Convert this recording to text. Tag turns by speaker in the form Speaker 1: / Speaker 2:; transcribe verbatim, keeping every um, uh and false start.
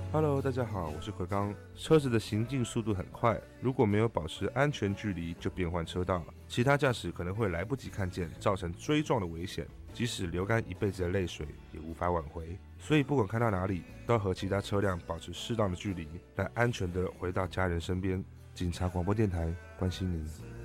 Speaker 1: Hello，大家好，我是奎刚。车子的行进速度很快，如果没有保持安全距离，就变换车道，其他驾驶可能会来不及看见，造成追撞的危险。即使流干一辈子的泪水，也无法挽回。所以不管开到哪里，都要和其他车辆保持适当的距离，来安全的回到家人身边。警察广播电台，关心您。